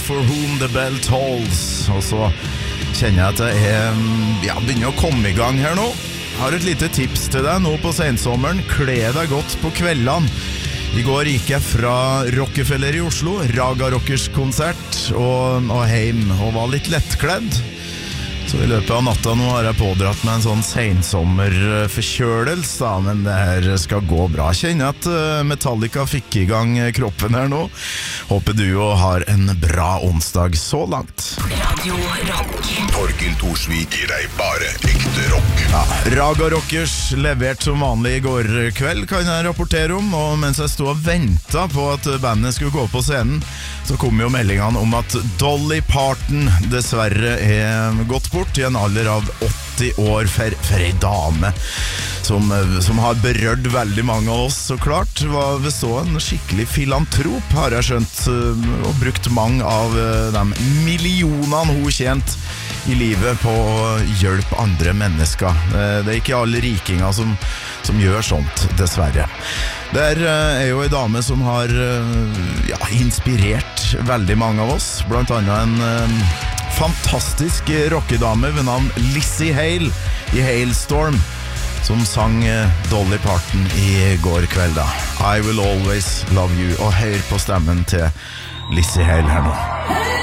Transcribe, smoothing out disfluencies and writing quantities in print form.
For Whom the Bell Tolls. Og så kjenner jeg at jeg begynner å komme i gang her nå. Har et lite tips til deg nå på sensommeren. Kle deg godt på kveldene. I går gikk jeg fra Rockefeller i Oslo, Raga Rockers konsert, og hjem, og var litt lettkledd. Så i løpet av natta nå har jeg pådratt meg en sånn sensommerforkjølelse da, men det her skal gå bra. Kjenner at Metallica fikk i gang kroppen her nå. Håper du og har en bra onsdag så langt. Radio Rock. Torgill Thorsvik gir deg bare ekte rock. Ja, Raga Rockers levert som vanlig i går kveld, kan jeg rapportere om. Og mens jeg stod og ventet på at bandet skulle gå på scenen, så kom jo meldingene om at Dolly Parton dessverre gått bort i en alder av 80 år for en dame som har berørt veldig mange av oss. Så klart var ved så en skikkelig filantrop, har jeg skjønt, og brukt mange av de millionene hun tjent i livet på å hjelpe andre mennesker. Det er ikke alle rikinger som gjør sånt, dessverre. Der jo en dame som har inspirert veldig mange av oss, blant annet en fantastisk rockedame ved navn Lizzie Hale i Hailstorm, som sang Dolly Parton i går kveld da. I Will Always Love You, og hør på stemmen til Lizzie Hale her nå.